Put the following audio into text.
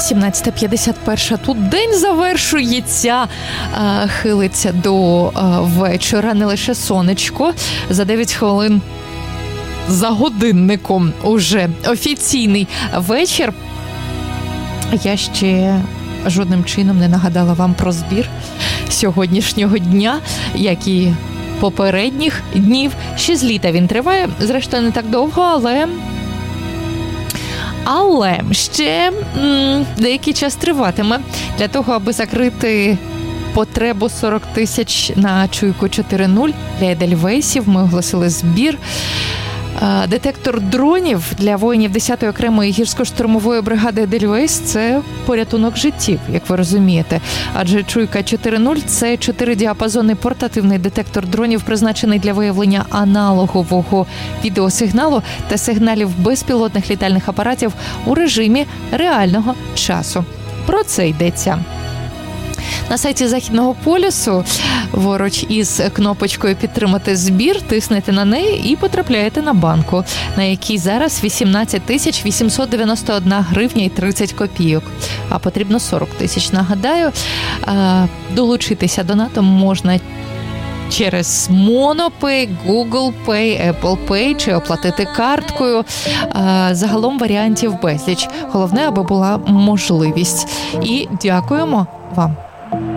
17:51. Тут день завершується, хилиться до вечора. Не лише сонечко. За 9 хвилин за годинником уже офіційний вечір. Я ще жодним чином не нагадала вам про збір сьогоднішнього дня, як і попередніх днів. Ще з літа він триває, зрештою не так довго, але ще деякий час триватиме для того, аби закрити потребу 40 тисяч на чуйку 4.0 для Едельвейсів. Ми оголосили збір. Детектор дронів для воїнів 10-ї окремої гірсько-штурмової бригади Едельвейс – це порятунок життів, як ви розумієте. Адже чуйка 4.0 – це 4-діапазонний портативний детектор дронів, призначений для виявлення аналогового відеосигналу та сигналів безпілотних літальних апаратів у режимі реального часу. Про це йдеться на сайті Західного полюсу. Поруч із кнопочкою «Підтримати збір» тиснете на неї і потрапляєте на банку, на якій зараз 18 891 гривня і 30 копійок. А потрібно 40 тисяч. Нагадаю, долучитися донатом можна через MonoPay, Google Pay, Apple Pay чи оплатити карткою. Загалом варіантів безліч. Головне, аби була можливість. І дякуємо вам.